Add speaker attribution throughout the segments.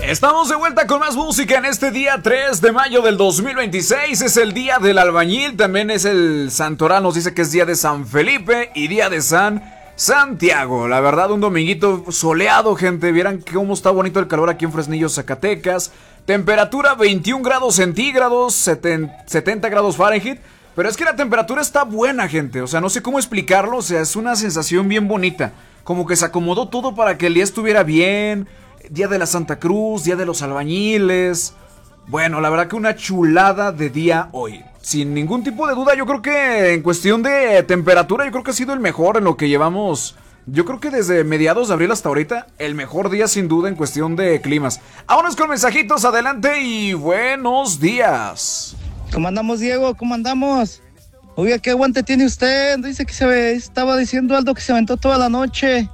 Speaker 1: Estamos de vuelta con más música en este día 3 de mayo del 2026. Es el día del albañil, también es el santoral, nos dice que es día de San Felipe y día de San Santiago. La verdad, un dominguito soleado, gente. Vieran cómo está bonito el calor aquí en Fresnillo, Zacatecas. Temperatura 21 grados centígrados, 70 grados Fahrenheit. Pero es que la temperatura está buena, gente. O sea, no sé cómo explicarlo. O sea, es una sensación bien bonita. Como que se acomodó todo para que el día estuviera bien. Día de la Santa Cruz, día de los albañiles. Bueno, la verdad que una chulada de día hoy. Sin ningún tipo de duda, yo creo que en cuestión de temperatura, yo creo que ha sido el mejor en lo que llevamos. Yo creo que desde mediados de abril hasta ahorita, el mejor día sin duda en cuestión de climas. Vámonos con mensajitos, adelante y buenos días.
Speaker 2: ¿Cómo andamos, Diego? ¿Cómo andamos? Oiga, ¿qué aguante tiene usted? Dice que estaba diciendo Aldo que se aventó toda la noche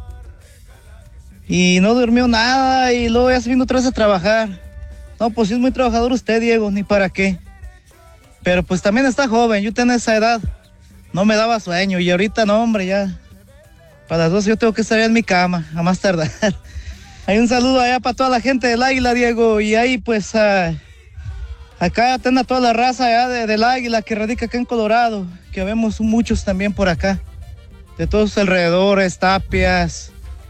Speaker 2: y no durmió nada y luego ya se vino otra vez a trabajar. No, pues sí es muy trabajador usted, Diego, ni para qué. Pero pues también está joven, yo tengo esa edad, no me daba sueño y ahorita no, hombre, ya para las 12 yo tengo que estar ya en mi cama, a más tardar. Hay un saludo allá para toda la gente del Águila, Diego, y ahí pues acá tenga toda la raza allá del Águila que radica acá en Colorado, que vemos muchos también por acá, de todos sus alrededores, Tapias,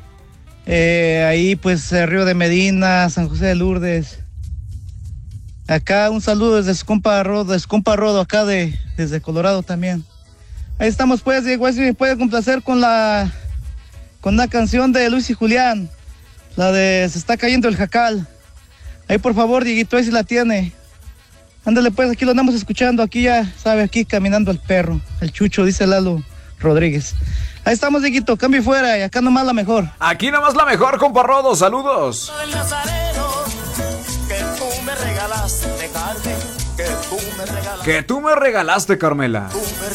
Speaker 2: ahí pues Río de Medina, San José de Lourdes. Acá un saludo desde su compa Rodo, acá desde Colorado también. Ahí estamos pues, Diego, si me puede complacer con la canción de Luis y Julián, la de Se está cayendo el jacal. Ahí por favor, Dieguito, ahí si la tiene. Ándale pues, aquí lo andamos escuchando, aquí ya sabe, aquí caminando el perro, el Chucho, dice Lalo Rodríguez. Ahí estamos, Dieguito, cambio y fuera, y acá nomás la mejor.
Speaker 1: Aquí nomás la mejor, compa Rodo, saludos.
Speaker 3: Que tú me regalaste,
Speaker 1: Que tú me regalaste, Carmela.
Speaker 3: Tú me